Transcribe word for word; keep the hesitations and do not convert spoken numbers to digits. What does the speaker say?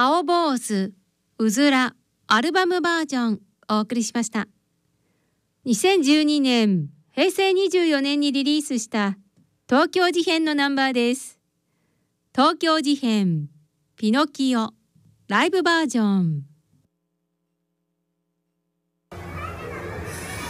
青坊主、うずら、アルバムバージョンお送りしました。にせんじゅうにねん、へいせいにじゅうよねんにリリースした東京事変のナンバーです。東京事変、ピノキオ、ライブバージョン。